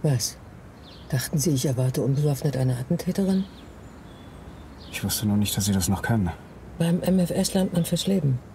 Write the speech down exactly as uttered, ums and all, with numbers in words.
Was? Dachten Sie, ich erwarte unbewaffnet eine Attentäterin? Ich wusste nur nicht, dass Sie das noch können. Beim M F S lernt man fürs Leben.